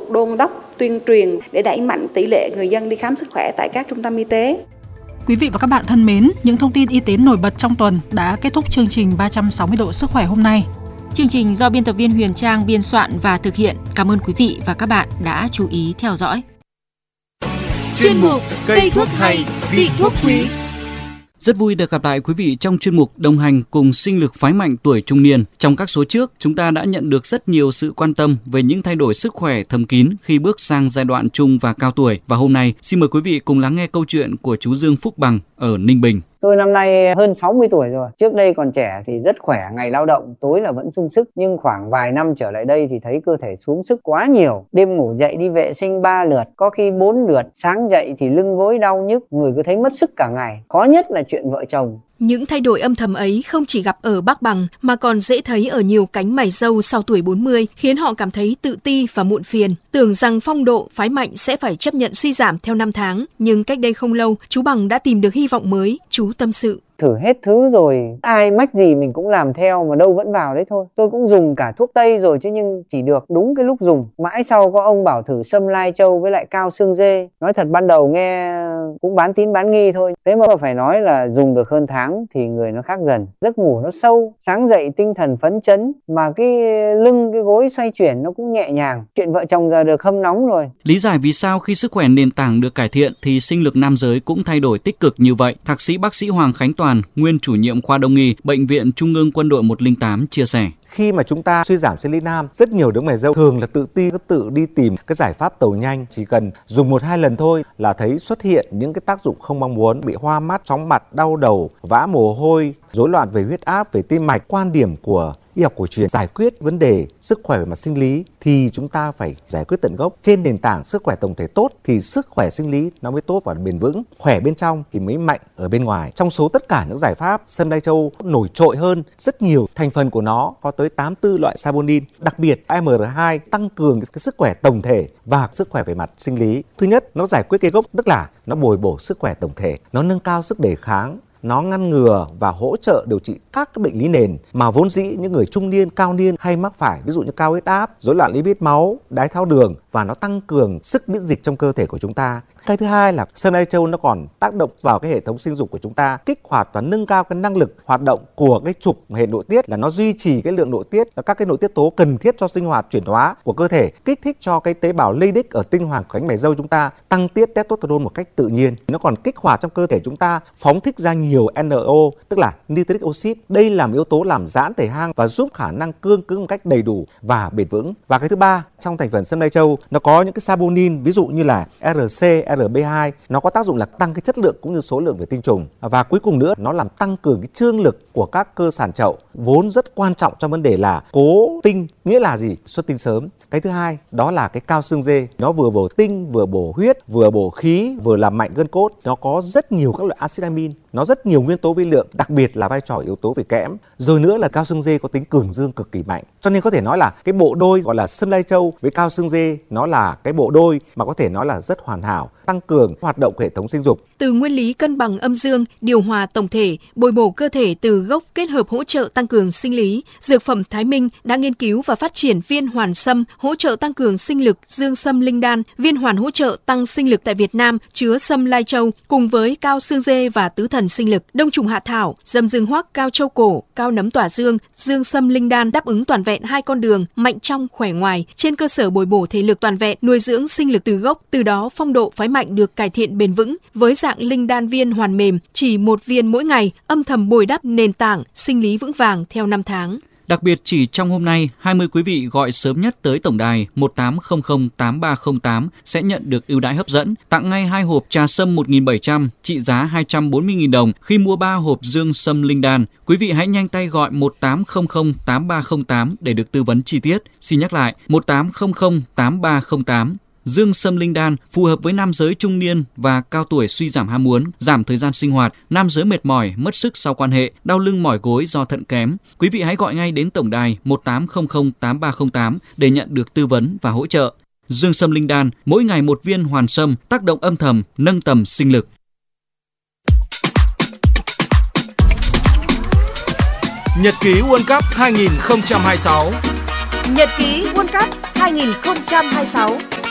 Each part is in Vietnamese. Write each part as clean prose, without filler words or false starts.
tục đôn đốc, tuyên truyền để đẩy mạnh tỷ lệ người dân đi khám sức khỏe tại các trung tâm y tế. Quý vị và các bạn thân mến, những thông tin y tế nổi bật trong tuần đã kết thúc chương trình 360 độ sức khỏe hôm nay. Chương trình do biên tập viên Huyền Trang biên soạn và thực hiện. Cảm ơn quý vị và các bạn đã chú ý theo dõi. Chuyên mục Cây thuốc hay, vị thuốc quý. Rất vui được gặp lại quý vị trong chuyên mục đồng hành cùng sinh lực phái mạnh tuổi trung niên. Trong các số trước, chúng ta đã nhận được rất nhiều sự quan tâm về những thay đổi sức khỏe thầm kín khi bước sang giai đoạn trung và cao tuổi. Và hôm nay, xin mời quý vị cùng lắng nghe câu chuyện của chú Dương Phúc Bằng ở Ninh Bình. Tôi năm nay hơn 60 tuổi rồi. Trước đây còn trẻ thì rất khỏe, ngày lao động, tối là vẫn sung sức. Nhưng khoảng vài năm trở lại đây thì thấy cơ thể xuống sức quá nhiều. Đêm ngủ dậy đi vệ sinh 3 lượt, có khi 4 lượt. Sáng dậy thì lưng gối đau nhức, người cứ thấy mất sức cả ngày. Khó nhất là chuyện vợ chồng. Những thay đổi âm thầm ấy không chỉ gặp ở Bác Bằng mà còn dễ thấy ở nhiều cánh mày râu sau tuổi 40, khiến họ cảm thấy tự ti và muộn phiền. Tưởng rằng phong độ, phái mạnh sẽ phải chấp nhận suy giảm theo năm tháng, nhưng cách đây không lâu, chú Bằng đã tìm được hy vọng mới, chú tâm sự. Thử hết thứ rồi, ai mách gì mình cũng làm theo mà đâu vẫn vào đấy thôi. Tôi cũng dùng cả thuốc tây rồi chứ nhưng chỉ được đúng cái lúc dùng. Mãi sau có ông bảo thử sâm lai châu với lại cao xương dê. Nói thật ban đầu nghe cũng bán tín bán nghi thôi. Thế mà phải nói là dùng được hơn tháng thì người nó khác dần. Giấc ngủ nó sâu, sáng dậy tinh thần phấn chấn. Mà cái lưng, cái gối xoay chuyển nó cũng nhẹ nhàng. Chuyện vợ chồng giờ được hâm nóng rồi. Lý giải vì sao khi sức khỏe nền tảng được cải thiện thì sinh lực nam giới cũng thay đổi tích cực như vậy. Thạc sĩ bác sĩ Hoàng Khánh Toàn, nguyên chủ nhiệm khoa đông y, Bệnh viện Trung ương Quân đội 108 chia sẻ. Khi mà chúng ta suy giảm sinh lý nam, rất nhiều đứa mày râu thường là tự ti, tự đi tìm cái giải pháp tẩu nhanh. Chỉ cần dùng 1-2 lần thôi là thấy xuất hiện những cái tác dụng không mong muốn, bị hoa mắt, chóng mặt, đau đầu, vã mồ hôi, rối loạn về huyết áp, về tim mạch. Quan điểm của y học cổ truyền giải quyết vấn đề sức khỏe về mặt sinh lý thì chúng ta phải giải quyết tận gốc. Trên nền tảng sức khỏe tổng thể tốt thì sức khỏe sinh lý nó mới tốt và bền vững. Khỏe bên trong thì mới mạnh ở bên ngoài. Trong số tất cả những giải pháp, sâm lai châu nổi trội hơn rất nhiều. Thành phần của nó có tới 84 loại saponin, đặc biệt AMR2 tăng cường cái sức khỏe tổng thể và sức khỏe về mặt sinh lý. Thứ nhất, nó giải quyết cái gốc, tức là nó bồi bổ sức khỏe tổng thể, nó nâng cao sức đề kháng, nó ngăn ngừa và hỗ trợ điều trị các cái bệnh lý nền mà vốn dĩ những người trung niên, cao niên hay mắc phải, ví dụ như cao huyết áp, rối loạn lipid máu, đái tháo đường, và nó tăng cường sức miễn dịch trong cơ thể của chúng ta. Cái thứ hai là sâm lai châu nó còn tác động vào cái hệ thống sinh dục của chúng ta, kích hoạt và nâng cao cái năng lực hoạt động của cái trục hệ nội tiết, là nó duy trì cái lượng nội tiết và các cái nội tiết tố cần thiết cho sinh hoạt chuyển hóa của cơ thể, kích thích cho cái tế bào Leydig ở tinh hoàng cánh mày râu chúng ta tăng tiết testosterone một cách tự nhiên. Nó còn kích hoạt trong cơ thể chúng ta phóng thích ra nhiều NO, tức là nitric oxide. Đây là một yếu tố làm giãn thể hang và giúp khả năng cương cứng một cách đầy đủ và bền vững. Và cái thứ ba, trong thành phần sâm lai châu nó có những cái saponin, ví dụ như là RC, RB2, nó có tác dụng là tăng cái chất lượng cũng như số lượng về tinh trùng. Và cuối cùng nữa, nó làm tăng cường cái trương lực của các cơ sàn chậu, vốn rất quan trọng trong vấn đề là cố tinh, nghĩa là gì? Xuất tinh sớm. Cái thứ hai, đó là cái cao xương dê, nó vừa bổ tinh, vừa bổ huyết, vừa bổ khí, vừa làm mạnh gân cốt. Nó có rất nhiều các loại axit amin, nó rất nhiều nguyên tố vi lượng, đặc biệt là vai trò yếu tố về kẽm. Rồi nữa là cao xương dê có tính cường dương cực kỳ mạnh. Cho nên có thể nói là cái bộ đôi gọi là sâm lai châu với cao xương dê, nó là cái bộ đôi mà có thể nói là rất hoàn hảo, tăng cường hoạt động hệ thống sinh dục. Từ nguyên lý cân bằng âm dương, điều hòa tổng thể, bồi bổ cơ thể từ gốc kết hợp hỗ trợ tăng cường sinh lý, Dược phẩm Thái Minh đã nghiên cứu và phát triển viên hoàn sâm hỗ trợ tăng cường sinh lực, dương sâm linh đan, viên hoàn hỗ trợ tăng sinh lực tại Việt Nam chứa sâm lai châu cùng với cao xương dê và tứ thần sinh lực, đông trùng hạ thảo, dầm dương hoắc, cao châu cổ, cao nấm tỏa dương, dương sâm linh đan đáp ứng toàn vẹn 2 con đường, mạnh trong khỏe ngoài, trên cơ sở bồi bổ thể lực toàn vẹn, nuôi dưỡng sinh lực từ gốc, từ đó phong độ phái mạnh được cải thiện bền vững với dạng linh đan viên hoàn mềm, chỉ 1 viên mỗi ngày, âm thầm bồi đắp nền tảng sinh lý vững vàng theo năm tháng. Đặc biệt chỉ trong hôm nay, 20 quý vị gọi sớm nhất tới tổng đài 18008308 sẽ nhận được ưu đãi hấp dẫn, tặng ngay 2 hộp trà sâm 1.700 trị giá 240.000 đồng khi mua 3 hộp dương sâm linh đan. Quý vị hãy nhanh tay gọi 18008308 để được tư vấn chi tiết. Xin nhắc lại 18008308. Dương sâm linh đan phù hợp với nam giới trung niên và cao tuổi suy giảm ham muốn, giảm thời gian sinh hoạt, nam giới mệt mỏi, mất sức sau quan hệ, đau lưng mỏi gối do thận kém. Quý vị hãy gọi ngay đến tổng đài 18008308 để nhận được tư vấn và hỗ trợ. Dương sâm linh đan, mỗi ngày 1 viên hoàn sâm, tác động âm thầm, nâng tầm sinh lực. Nhật ký World Cup 2026. Nhật ký World Cup 2026.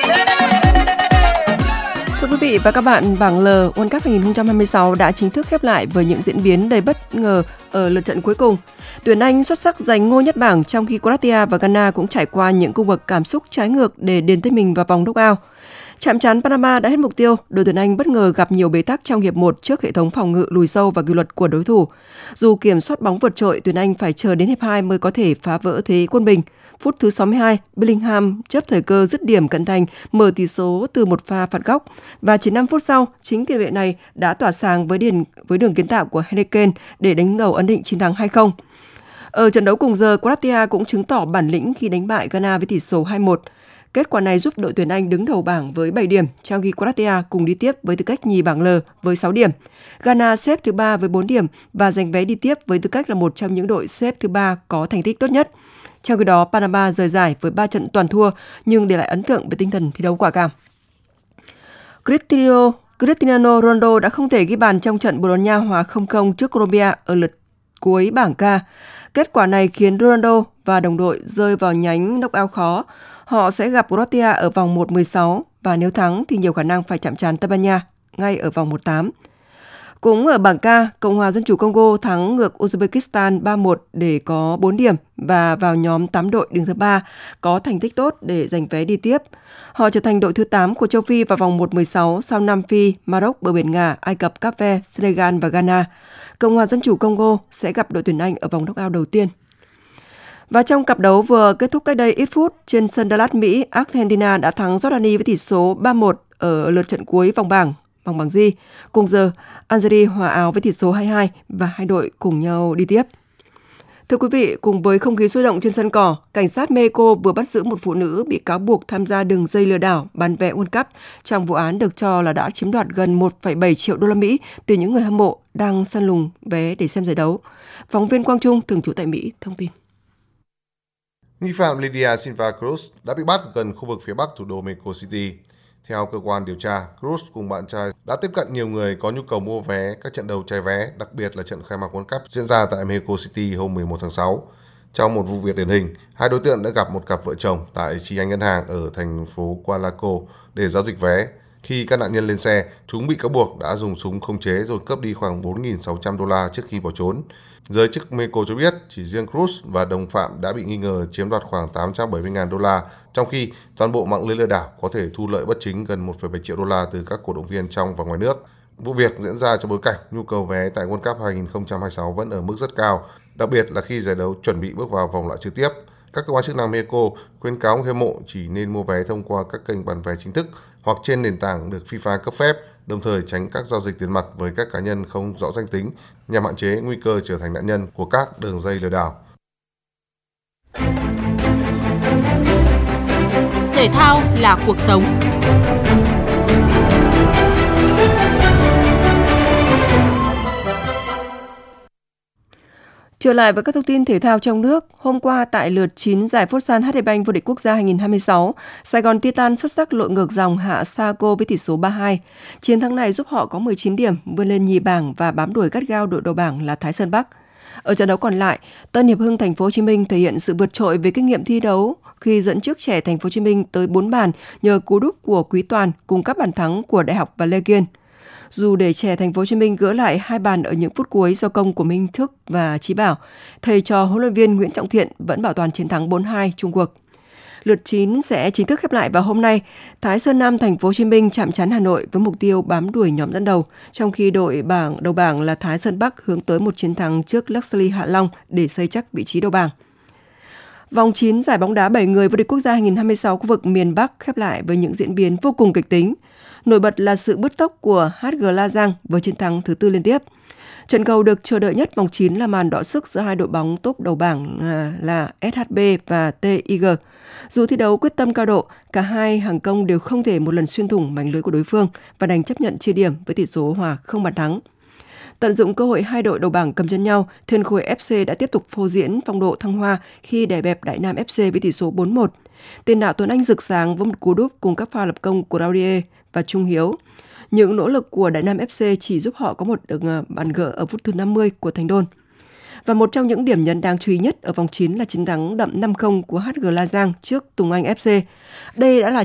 Thưa quý vị và các bạn, bảng L World Cup 2026 đã chính thức khép lại với những diễn biến đầy bất ngờ ở lượt trận cuối cùng. Tuyển Anh xuất sắc giành ngôi nhất bảng, trong khi Croatia và Ghana cũng trải qua những cung bậc cảm xúc trái ngược để điền tên mình vào vòng knock-out. Chạm trán Panama đã hết mục tiêu, đội tuyển Anh bất ngờ gặp nhiều bế tắc trong hiệp 1 trước hệ thống phòng ngự lùi sâu và kỷ luật của đối thủ. Dù kiểm soát bóng vượt trội, tuyển Anh phải chờ đến hiệp 2 mới có thể phá vỡ thế quân bình. Phút thứ 62, Bellingham chớp thời cơ dứt điểm cận thành, mở tỷ số từ một pha phạt góc. Và chỉ 5 phút sau, chính tiền vệ này đã tỏa sáng với đường kiến tạo của Harry Kane để đánh đầu ấn định chiến thắng 2-0. Ở trận đấu cùng giờ, Croatia cũng chứng tỏ bản lĩnh khi đánh bại Ghana với tỷ số 2-1. Kết quả này giúp đội tuyển Anh đứng đầu bảng với 7 điểm, trong khi Croatia cùng đi tiếp với tư cách nhì bảng L với 6 điểm. Ghana xếp thứ 3 với 4 điểm và giành vé đi tiếp với tư cách là một trong những đội xếp thứ 3 có thành tích tốt nhất. Trong khi đó, Panama rời giải với 3 trận toàn thua nhưng để lại ấn tượng về tinh thần thi đấu quả cảm. Cristiano Ronaldo đã không thể ghi bàn trong trận Bồ Đào Nha hòa 0-0 trước Colombia ở lượt cuối bảng K. Kết quả này khiến Ronaldo và đồng đội rơi vào nhánh knock-out khó. Họ sẽ gặp Croatia ở vòng 1/16 và nếu thắng thì nhiều khả năng phải chạm trán Tây Ban Nha ngay ở vòng 1/8. Cũng ở bảng K, Cộng hòa Dân chủ Congo thắng ngược Uzbekistan 3-1 để có 4 điểm và vào nhóm 8 đội đứng thứ 3 có thành tích tốt để giành vé đi tiếp. Họ trở thành đội thứ 8 của châu Phi vào vòng 1/16 sau Nam Phi, Maroc, Bờ Biển Ngà, Ai Cập, Cape Verde, Senegal và Ghana. Cộng hòa Dân chủ Congo sẽ gặp đội tuyển Anh ở vòng knock-out đầu tiên. Và trong cặp đấu vừa kết thúc cách đây ít phút trên sân Dallas, Mỹ, Argentina đã thắng Jordani với tỷ số 3-1 ở lượt trận cuối vòng bảng G. Cùng giờ, Algeria hòa Áo với tỷ số 2-2 và hai đội cùng nhau đi tiếp. Thưa quý vị, cùng với không khí sôi động trên sân cỏ, cảnh sát Mexico vừa bắt giữ một phụ nữ bị cáo buộc tham gia đường dây lừa đảo bán vé World Cup trong vụ án được cho là đã chiếm đoạt gần 1,7 triệu đô la Mỹ từ những người hâm mộ đang săn lùng vé để xem giải đấu. Phóng viên Quang Trung thường trú tại Mỹ thông tin. Nghi phạm Lidia Silva Cruz đã bị bắt gần khu vực phía bắc thủ đô Mexico City. Theo cơ quan điều tra, Cruz cùng bạn trai đã tiếp cận nhiều người có nhu cầu mua vé các trận đấu trái vé, đặc biệt là trận khai mạc World Cup diễn ra tại Mexico City hôm 11 tháng 6. Trong một vụ việc điển hình, hai đối tượng đã gặp một cặp vợ chồng tại chi nhánh ngân hàng ở thành phố Coatzacoalcos để giao dịch vé. Khi các nạn nhân lên xe, chúng bị cáo buộc đã dùng súng khống chế rồi cướp đi khoảng 4.600 đô la trước khi bỏ trốn. Giới chức Mexico cho biết chỉ riêng Cruz và đồng phạm đã bị nghi ngờ chiếm đoạt khoảng 870.000 đô la, trong khi toàn bộ mạng lưới lừa đảo có thể thu lợi bất chính gần 1,7 triệu đô la từ các cổ động viên trong và ngoài nước. Vụ việc diễn ra trong bối cảnh nhu cầu vé tại World Cup 2026 vẫn ở mức rất cao, đặc biệt là khi giải đấu chuẩn bị bước vào vòng loại trực tiếp. Các cơ quan chức năng Mexico khuyến cáo người hâm mộ chỉ nên mua vé thông qua các kênh bán vé chính thức hoặc trên nền tảng được FIFA cấp phép, đồng thời tránh các giao dịch tiền mặt với các cá nhân không rõ danh tính nhằm hạn chế nguy cơ trở thành nạn nhân của các đường dây lừa đảo. Thể thao là cuộc sống. Trở lại với các thông tin thể thao trong nước, hôm qua tại lượt 9 giải Futsal HD Bank vô địch quốc gia 2026, Sài Gòn Titan xuất sắc lội ngược dòng hạ Saco với tỷ số 3-2. Chiến thắng này giúp họ có 19 điểm, vươn lên nhì bảng và bám đuổi gắt gao đội đầu bảng là Thái Sơn Bắc. Ở trận đấu còn lại, Tân Hiệp Hưng Thành phố Hồ Chí Minh thể hiện sự vượt trội về kinh nghiệm thi đấu khi dẫn trước Trẻ Thành phố Hồ Chí Minh tới 4 bàn nhờ cú đúp của Quý Toàn cùng các bàn thắng của Đại học và Lê Kiên. Dù để Trẻ Thành phố Hồ Chí Minh gỡ lại 2 bàn ở những phút cuối do công của Minh Thức và Chí Bảo, thầy trò huấn luyện viên Nguyễn Trọng Thiện vẫn bảo toàn chiến thắng 4-2 chung cuộc. Lượt 9 sẽ chính thức khép lại vào hôm nay. Thái Sơn Nam Thành phố Hồ Chí Minh chạm trán Hà Nội với mục tiêu bám đuổi nhóm dẫn đầu, trong khi đội đầu bảng là Thái Sơn Bắc hướng tới một chiến thắng trước Luxury Hạ Long để xây chắc vị trí đầu bảng. Vòng 9 giải bóng đá 7 người vô địch quốc gia 2026 khu vực miền Bắc khép lại với những diễn biến vô cùng kịch tính. Nổi bật là sự bứt tốc của HG La Giang với chiến thắng thứ 4 liên tiếp. Trận cầu được chờ đợi nhất vòng 9 là màn đọ sức giữa hai đội bóng top đầu bảng là SHB và TIG. Dù thi đấu quyết tâm cao độ, cả hai hàng công đều không thể một lần xuyên thủng mảnh lưới của đối phương và đành chấp nhận chia điểm với tỷ số hòa không bàn thắng. Tận dụng cơ hội hai đội đầu bảng cầm chân nhau, Thiên Khôi FC đã tiếp tục phô diễn phong độ thăng hoa khi đè bẹp Đại Nam FC với tỷ số 4-1. Tiền đạo Tuấn Anh rực sáng với một cú đúp cùng các pha lập công của Raudier và Trung Hiếu. Những nỗ lực của Đại Nam FC chỉ giúp họ có một bàn gỡ ở phút thứ 50 của Thành Đôn. Và một trong những điểm nhấn đáng chú ý nhất ở vòng 9 là chiến thắng đậm 5-0 của HG La Giang trước Tùng Anh FC. Đây đã là